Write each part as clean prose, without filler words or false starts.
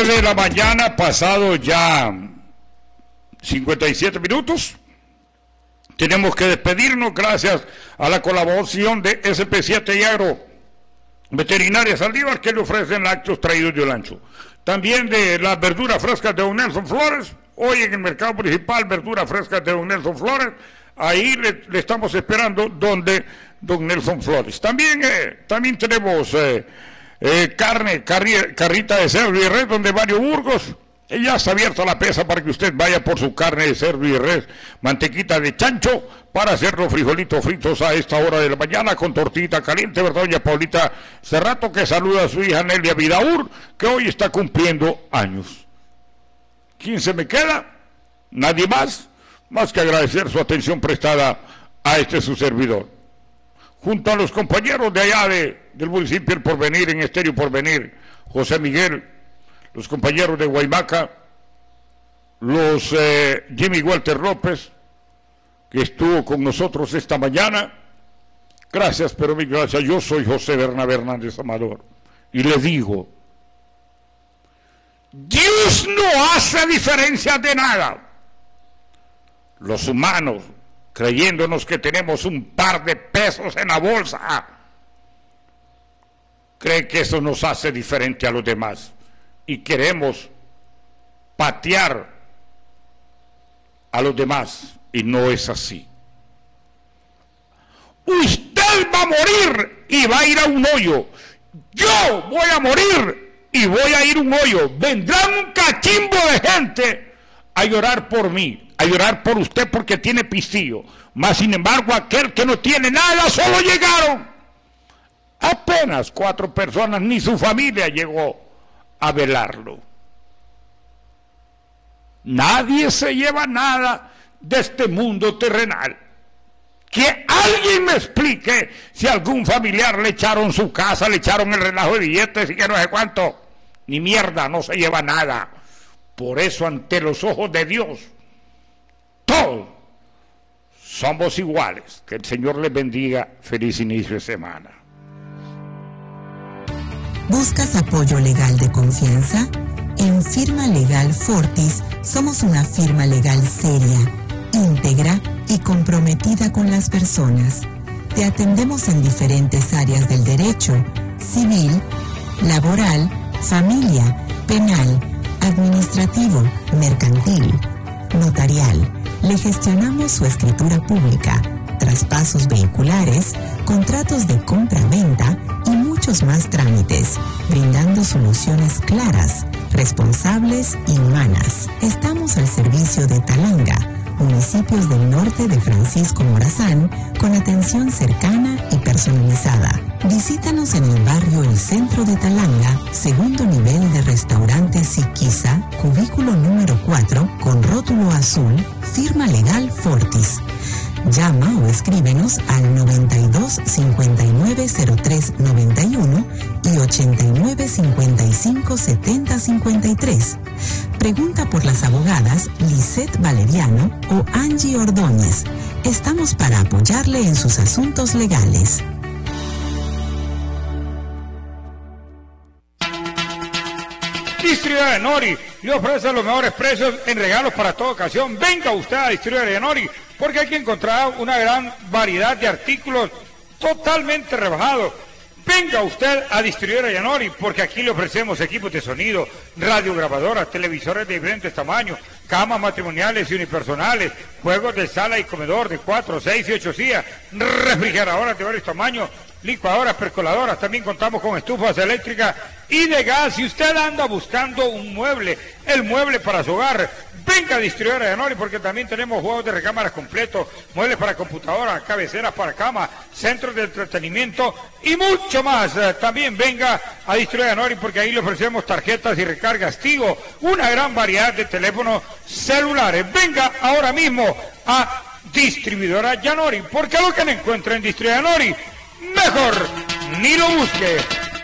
9 de la mañana, pasado ya 57 minutos. Tenemos que despedirnos gracias a la colaboración de SP7 y Agro Veterinaria Saldívar, que le ofrecen lácteos traídos de Olancho. También de las verduras frescas de Don Nelson Flores. Hoy en el mercado municipal, verduras frescas de Don Nelson Flores. Ahí le estamos esperando donde Don Nelson Flores. También tenemos carrita de cerdo y res, donde Mario Burgos. Ya está abierta la pesa para que usted vaya por su carne de cerdo y res, mantequita de chancho, para hacer los frijolitos fritos a esta hora de la mañana con tortita caliente, ¿verdad, doña Paulita Cerrato, que saluda a su hija Nelia Vidaur, que hoy está cumpliendo años? ¿Quién se me queda? Nadie más que agradecer su atención prestada a su servidor. Junto a los compañeros de allá del municipio El Porvenir, en Estéreo Porvenir, José Miguel, los compañeros de Guaymaca, los Jimmy Walter López, que estuvo con nosotros esta mañana. Gracias, pero mil gracias. Yo soy José Bernabé Hernández Amador y le digo, Dios no hace diferencia de nada. Los humanos, creyéndonos que tenemos un par de pesos en la bolsa, creen que eso nos hace diferente a los demás. Y queremos patear a los demás, y no es así. Usted va a morir y va a ir a un hoyo. Yo voy a morir y voy a ir a un hoyo. Vendrán un cachimbo de gente a llorar por mí, a llorar por usted porque tiene pistillo. Mas sin embargo, aquel que no tiene nada, solo llegaron apenas 4 personas, ni su familia llegó a velarlo. Nadie se lleva nada de este mundo terrenal. Que alguien me explique si algún familiar le echaron su casa, le echaron el relajo de billetes y que no sé cuánto. Ni mierda, no se lleva nada. Por eso, ante los ojos de Dios, todos somos iguales. Que el Señor les bendiga. Feliz inicio de semana. ¿Buscas apoyo legal de confianza? En Firma Legal Fortis somos una firma legal seria, íntegra y comprometida con las personas. Te atendemos en diferentes áreas del derecho: civil, laboral, familia, penal, administrativo, mercantil, notarial. Le gestionamos su escritura pública, traspasos vehiculares, contratos de compra-venta y muchos más trámites, brindando soluciones claras, responsables y humanas. Estamos al servicio de Talanga, municipios del norte de Francisco Morazán, con atención cercana y personalizada. Visítanos en el barrio El Centro de Talanga, segundo nivel de restaurante Siquisa, cubículo número 4, con rótulo azul, Firma Legal Fortis. Llama o escríbenos al 92 59 03 91 y 89 55 70 53. Pregunta por las abogadas Lisette Valeriano o Angie Ordóñez. Estamos para apoyarle en sus asuntos legales. Distribuidora de Nori le ofrece los mejores precios en regalos para toda ocasión. Venga usted a Distribuidora de Nori, porque aquí encontrará una gran variedad de artículos totalmente rebajados. Venga usted a Distribuidora Yanori, porque aquí le ofrecemos equipos de sonido, radiograbadoras, televisores de diferentes tamaños, camas matrimoniales y unipersonales, juegos de sala y comedor de 4, 6 y 8 sillas, refrigeradoras de varios tamaños, licuadoras, percoladoras. También contamos con estufas eléctricas y de gas. Si usted anda buscando un mueble, el mueble para su hogar, venga a Distribuidora Yanori, porque también tenemos juegos de recámaras completos, muebles para computadoras, cabeceras para cama, centros de entretenimiento y mucho más. También venga a Distribuidora Yanori, porque ahí le ofrecemos tarjetas y recargas Tigo, una gran variedad de teléfonos celulares. Venga ahora mismo a Distribuidora Yanori, porque lo que no encuentra en Distribuidora Yanori, mejor ni lo busque.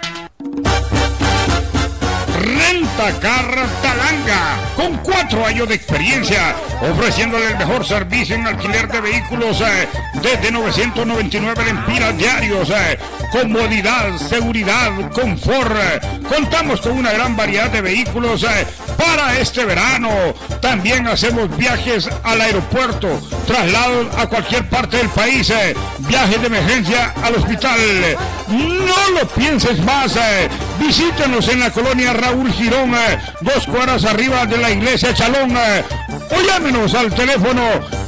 Rentacar Talanga, con 4 años de experiencia, ofreciéndole el mejor servicio en alquiler de vehículos desde 999 lempiras diarios, comodidad, seguridad, confort. Contamos con una gran variedad de vehículos para este verano. También hacemos viajes al aeropuerto, traslados a cualquier parte del país, viajes de emergencia al hospital. No lo pienses más. Visítenos en la colonia Raúl Girón, 2 cuadras arriba de la iglesia Chalón. O llámenos al teléfono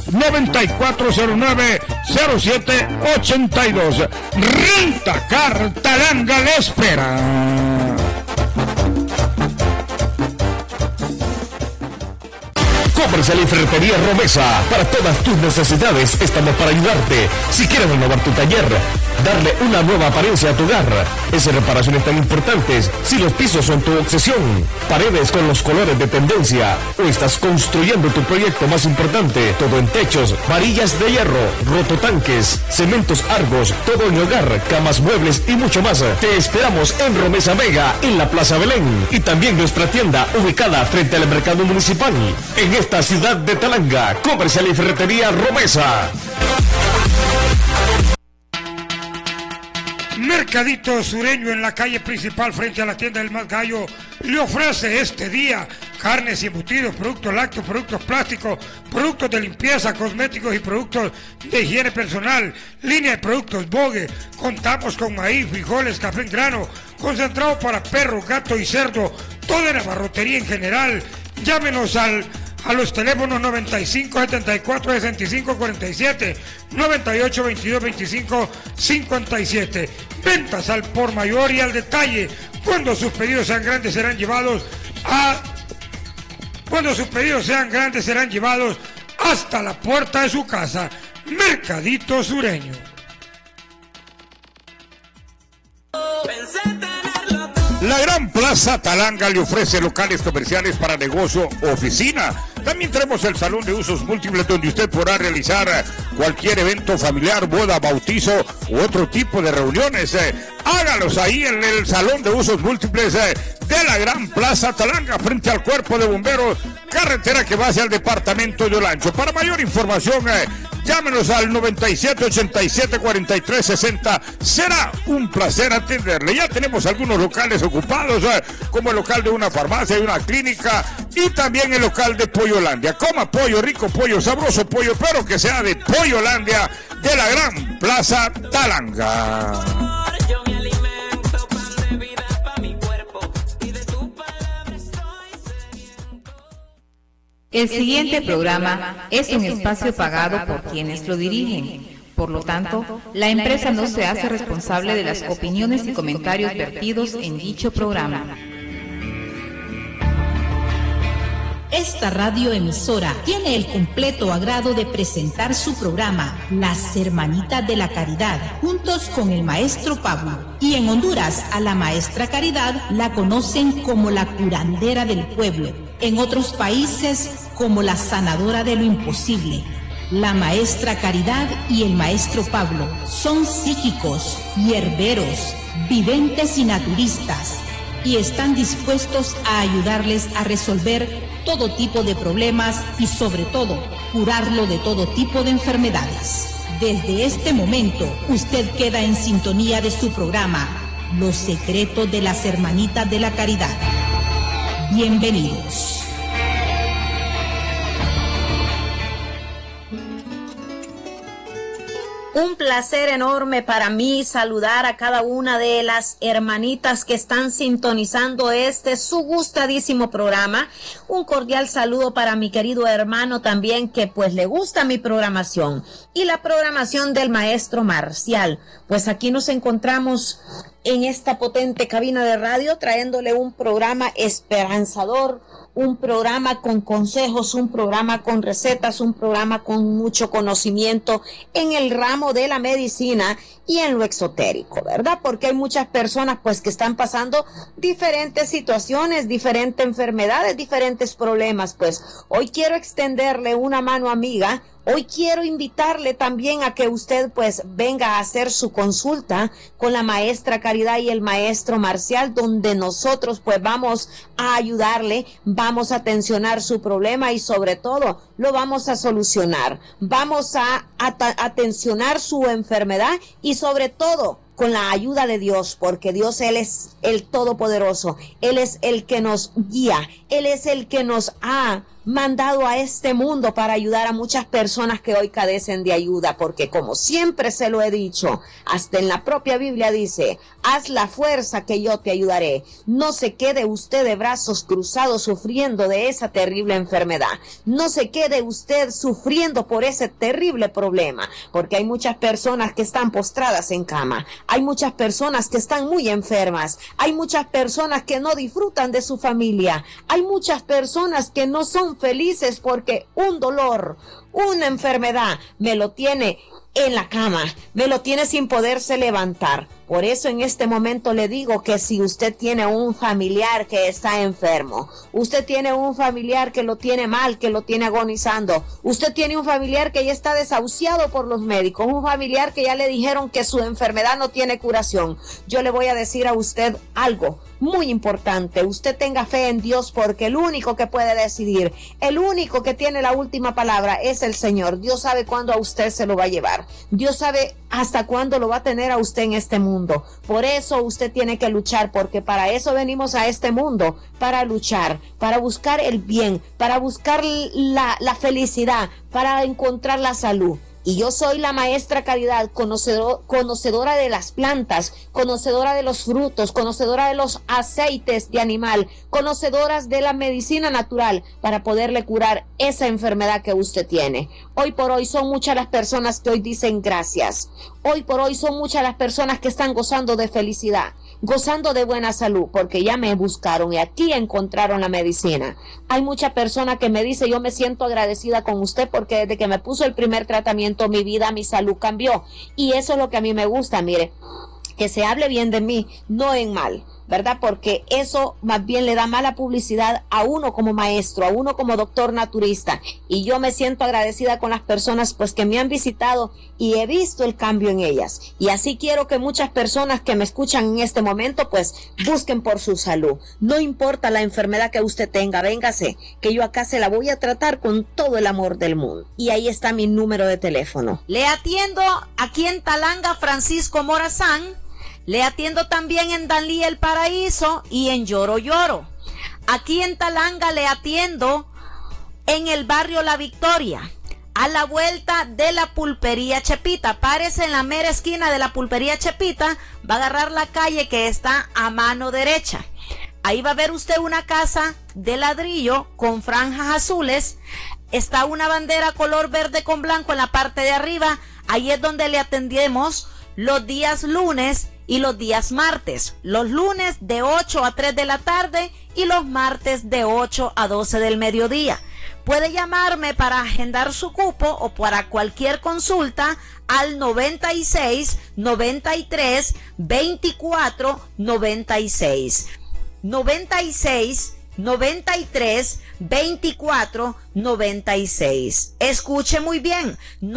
9409-0782. Rentacar Talanga le espera. Comercial y Ferretería Romesa. Para todas tus necesidades estamos para ayudarte. Si quieres renovar tu taller, darle una nueva apariencia a tu hogar, esas reparaciones tan importantes, si los pisos son tu obsesión, paredes con los colores de tendencia, o estás construyendo tu proyecto más importante, todo en techos, varillas de hierro, rototanques, cementos Argos, todo en hogar, camas, muebles y mucho más. Te esperamos en Romesa Mega, en la Plaza Belén, y también nuestra tienda ubicada frente al mercado municipal, en esta ciudad de Talanga. Comercial y Ferretería Romesa. Mercadito Sureño en la calle principal frente a la tienda del Más Gallo le ofrece este día carnes y embutidos, productos lácteos, productos plásticos, productos de limpieza, cosméticos y productos de higiene personal, línea de productos Bogue. Contamos con maíz, frijoles, café en grano, concentrado para perro, gato y cerdo, toda la barrotería en general. Llámenos a los teléfonos 95 74 65 47, 98 22 25 57. Ventas al por mayor y al detalle. Cuando sus pedidos sean grandes serán llevados hasta la puerta de su casa. Mercadito Sureño. La Gran Plaza Talanga le ofrece locales comerciales para negocio o oficina. También tenemos el salón de usos múltiples donde usted podrá realizar cualquier evento familiar, boda, bautizo u otro tipo de reuniones. Hágalos ahí en el salón de usos múltiples de la Gran Plaza Talanga, frente al Cuerpo de Bomberos, carretera que va hacia el departamento de Olancho. Para mayor información, llámenos al 9787-4360. Será un placer atenderle. Ya tenemos algunos locales ocupados, como el local de una farmacia y una clínica, y también el local de Pollolandia. Coma pollo, rico pollo, sabroso pollo, pero que sea de Pollolandia, de la Gran Plaza Talanga. El siguiente programa es un espacio pagado por quienes lo dirigen. Por lo tanto, la empresa no se hace responsable de las opiniones y comentarios vertidos en dicho programa. Esta radioemisora tiene el completo agrado de presentar su programa Las Hermanitas de la Caridad, juntos con el maestro Pablo. Y en Honduras, a la maestra Caridad la conocen como la curandera del pueblo. En otros países, como la sanadora de lo imposible. La maestra Caridad y el maestro Pablo son psíquicos, hierberos, videntes y naturistas, y están dispuestos a ayudarles a resolver todo tipo de problemas y, sobre todo, curarlo de todo tipo de enfermedades. Desde este momento, usted queda en sintonía de su programa Los Secretos de las Hermanitas de la Caridad. Bienvenidos. Un placer enorme para mí saludar a cada una de las hermanitas que están sintonizando su gustadísimo programa. Un cordial saludo para mi querido hermano también, que pues le gusta mi programación y la programación del maestro Marcial. Pues aquí nos encontramos en esta potente cabina de radio trayéndole un programa esperanzador, un programa con consejos, un programa con recetas, un programa con mucho conocimiento en el ramo de la medicina y en lo exotérico, ¿verdad? Porque hay muchas personas pues que están pasando diferentes situaciones, diferentes enfermedades, diferentes problemas. Pues hoy quiero extenderle una mano amiga. Hoy quiero invitarle también a que usted pues venga a hacer su consulta con la maestra Caridad y el maestro Marcial, donde nosotros pues vamos a ayudarle, vamos a atencionar su problema y sobre todo lo vamos a solucionar. Vamos a atencionar su enfermedad y sobre todo con la ayuda de Dios, porque Dios, Él es el Todopoderoso, Él es el que nos guía, Él es el que nos ha mandado a este mundo para ayudar a muchas personas que hoy carecen de ayuda, porque como siempre se lo he dicho, hasta en la propia Biblia dice, haz la fuerza que yo te ayudaré. No se quede usted de brazos cruzados sufriendo de esa terrible enfermedad, no se quede usted sufriendo por ese terrible problema, porque hay muchas personas que están postradas en cama, hay muchas personas que están muy enfermas, hay muchas personas que no disfrutan de su familia, hay muchas personas que no son felices porque un dolor, una enfermedad me lo tiene en la cama, me lo tiene sin poderse levantar. Por eso en este momento le digo que si usted tiene un familiar que está enfermo, usted tiene un familiar que lo tiene mal, que lo tiene agonizando, usted tiene un familiar que ya está desahuciado por los médicos, un familiar que ya le dijeron que su enfermedad no tiene curación, yo le voy a decir a usted algo muy importante. Usted tenga fe en Dios, porque el único que puede decidir, el único que tiene la última palabra es el Señor. Dios sabe cuándo a usted se lo va a llevar, Dios sabe hasta cuándo lo va a tener a usted en este mundo. Por eso usted tiene que luchar, porque para eso venimos a este mundo, para luchar, para buscar el bien, para buscar la felicidad, para encontrar la salud. Y yo soy la maestra Caridad, conocedora de las plantas, conocedora de los frutos, conocedora de los aceites de animal, conocedoras de la medicina natural para poderle curar esa enfermedad que usted tiene. Hoy por hoy son muchas las personas que hoy dicen gracias. Hoy por hoy son muchas las personas que están gozando de felicidad, gozando de buena salud, porque ya me buscaron y aquí encontraron la medicina. Hay muchas personas que me dicen, yo me siento agradecida con usted porque desde que me puso el primer tratamiento, mi vida, mi salud cambió. Y eso es lo que a mí me gusta, mire, que se hable bien de mí, no en mal, ¿verdad? Porque eso más bien le da mala publicidad a uno como maestro, a uno como doctor naturista. Y yo me siento agradecida con las personas pues que me han visitado y he visto el cambio en ellas. Y así quiero que muchas personas que me escuchan en este momento pues busquen por su salud. No importa la enfermedad que usted tenga, véngase, que yo acá se la voy a tratar con todo el amor del mundo. Y ahí está mi número de teléfono. Le atiendo aquí en Talanga, Francisco Morazán. Le atiendo también en Danlí El Paraíso y en Lloro Lloro. Aquí en Talanga le atiendo en el barrio La Victoria, a la vuelta de la pulpería Chepita. Párese en la mera esquina de la pulpería Chepita, va a agarrar la calle que está a mano derecha. Ahí va a ver usted una casa de ladrillo con franjas azules. Está una bandera color verde con blanco en la parte de arriba. Ahí es donde le atendemos los días lunes y los días martes. Los lunes de 8 a 3 de la tarde y los martes de 8 a 12 del mediodía. Puede llamarme para agendar su cupo o para cualquier consulta al 96 93 24 96. 96 93 24 96. Escuche muy bien,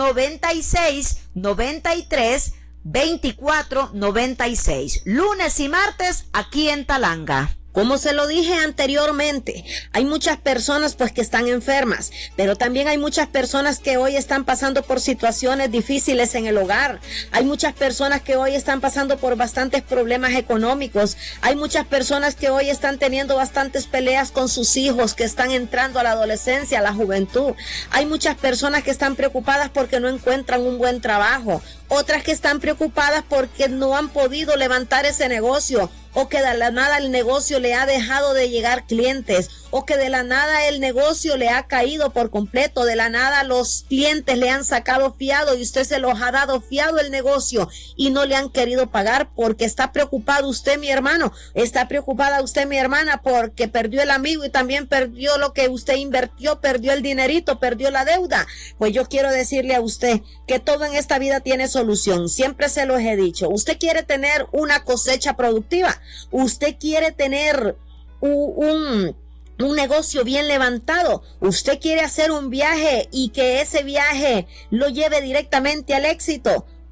96 93 24 96, lunes y martes aquí en Talanga. Como se lo dije anteriormente, hay muchas personas pues que están enfermas, pero también hay muchas personas que hoy están pasando por situaciones difíciles en el hogar. Hay muchas personas que hoy están pasando por bastantes problemas económicos. Hay muchas personas que hoy están teniendo bastantes peleas con sus hijos, que están entrando a la adolescencia, a la juventud. Hay muchas personas que están preocupadas porque no encuentran un buen trabajo. Otras que están preocupadas porque no han podido levantar ese negocio, o que de la nada el negocio le ha dejado de llegar clientes, o que de la nada el negocio le ha caído por completo, de la nada los clientes le han sacado fiado y usted se los ha dado fiado el negocio y no le han querido pagar, porque está preocupado usted, mi hermano, está preocupada usted, mi hermana, porque perdió el amigo y también perdió lo que usted invirtió, perdió el dinerito, perdió la deuda. Pues yo quiero decirle a usted que todo en esta vida tiene solución. Siempre se los he dicho. Usted quiere tener una cosecha productiva, usted quiere tener un negocio bien levantado, usted quiere hacer un viaje y que ese viaje lo lleve directamente al éxito.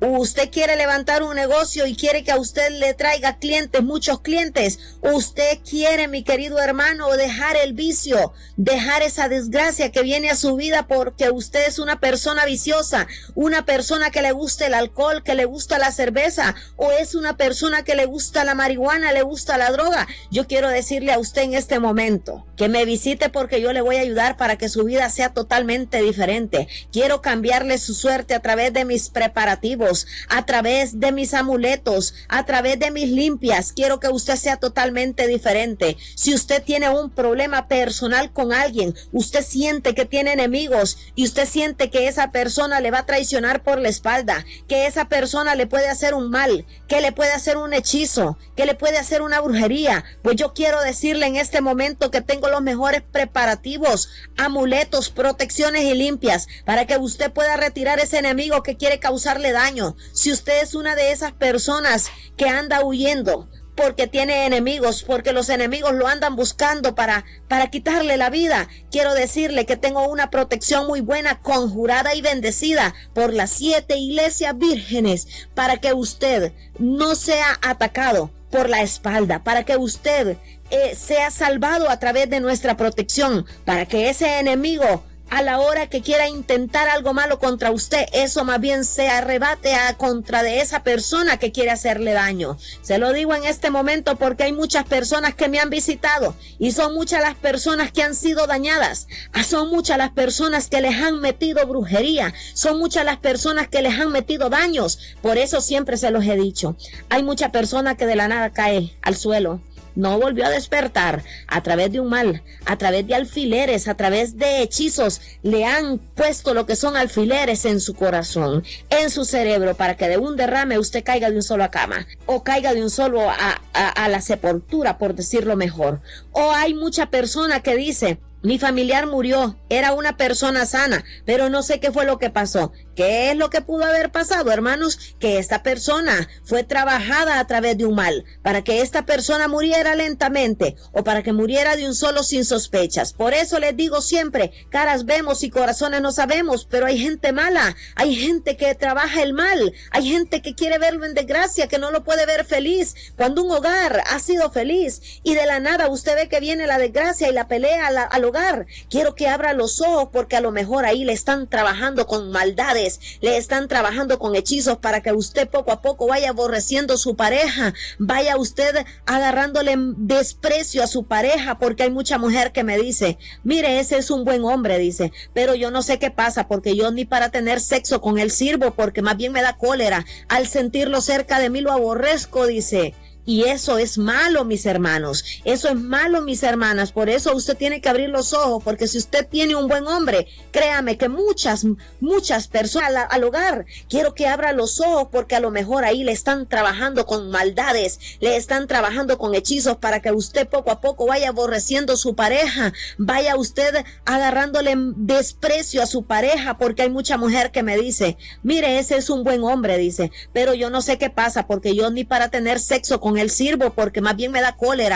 Usted quiere levantar un negocio y quiere que a usted le traiga clientes, muchos clientes. Usted quiere, mi querido hermano, dejar el vicio, dejar esa desgracia que viene a su vida porque usted es una persona viciosa, una persona que le gusta el alcohol, que le gusta la cerveza, o es una persona que le gusta la marihuana, le gusta la droga. Yo quiero decirle a usted en este momento que me visite porque yo le voy a ayudar para que su vida sea totalmente diferente. Quiero cambiarle su suerte a través de mis preparativos, a través de mis amuletos, a través de mis limpias. Quiero que usted sea totalmente diferente. Si usted tiene un problema personal con alguien, usted siente que tiene enemigos y usted siente que esa persona le va a traicionar por la espalda, que esa persona le puede hacer un mal, que le puede hacer un hechizo, que le puede hacer una brujería, pues yo quiero decirle en este momento que tengo los mejores preparativos, amuletos, protecciones y limpias para que usted pueda retirar ese enemigo que quiere causarle daño. Si usted es una de esas personas que anda huyendo porque tiene enemigos, porque los enemigos lo andan buscando para quitarle la vida, quiero decirle que tengo una protección muy buena, conjurada y bendecida por las 7 iglesias vírgenes, para que usted no sea atacado por la espalda, para que usted sea salvado a través de nuestra protección, para que ese enemigo, a la hora que quiera intentar algo malo contra usted, eso más bien se arrebate a contra de esa persona que quiere hacerle daño. Se lo digo en este momento porque hay muchas personas que me han visitado y son muchas las personas que han sido dañadas. Son muchas las personas que les han metido brujería. Son muchas las personas que les han metido daños. Por eso siempre se los he dicho. Hay mucha persona que de la nada cae al suelo. No volvió a despertar a través de un mal, a través de alfileres, a través de hechizos. Le han puesto lo que son alfileres en su corazón, en su cerebro, para que de un derrame usted caiga de un solo a cama, o caiga de un solo a la sepultura, por decirlo mejor. O hay mucha persona que dice: mi familiar murió, era una persona sana, pero no sé qué fue lo que pasó. ¿Qué es lo que pudo haber pasado, hermanos? Que esta persona fue trabajada a través de un mal, para que esta persona muriera lentamente, o para que muriera de un solo sin sospechas. Por eso les digo siempre, caras vemos y corazones no sabemos, pero hay gente mala, hay gente que trabaja el mal, hay gente que quiere verlo en desgracia, que no lo puede ver feliz, cuando un hogar ha sido feliz, y de la nada usted ve que viene la desgracia y la pelea al hogar. Quiero que abra los ojos, porque a lo mejor ahí le están trabajando con maldades, le están trabajando con hechizos para que usted poco a poco vaya aborreciendo su pareja, vaya usted agarrándole desprecio a su pareja, porque hay mucha mujer que me dice: mire, ese es un buen hombre, dice, pero yo no sé qué pasa, porque yo ni para tener sexo con él sirvo, porque más bien me da cólera, al sentirlo cerca de mí lo aborrezco, dice. Y eso es malo, mis hermanos, eso es malo, mis hermanas. Por eso usted tiene que abrir los ojos, porque si usted tiene un buen hombre, créame que muchas personas al hogar, quiero que abra los ojos, porque a lo mejor ahí le están trabajando con maldades, le están trabajando con hechizos para que usted poco a poco vaya aborreciendo su pareja, vaya usted agarrándole desprecio a su pareja, porque hay mucha mujer que me dice: mire, ese es un buen hombre, dice, pero yo no sé qué pasa, porque yo ni para tener sexo con él sirvo, porque más bien me da cólera